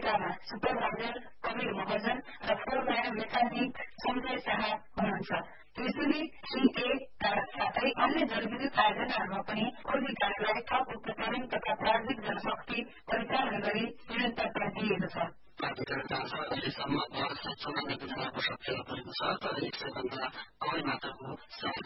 संस्थामा सुपरभाइजर कवीर महाजन र floor mechanic Sanjay Shah हुनुहुन्छ। यसैले सीए का साथै अन्य जलविद्युत आयोजनाहरूमा पनि खोजीकार्यलाई थप उपकरण तथा प्राविधिक जनशक्ति परिचालन गरी निरन्तरता दिएको छ। प्राधिकरणका अनुसार अहिलेसम्म 1294 योजनाको सक्रियता भएको छ, तर 100 भन्दा कमै मात्राको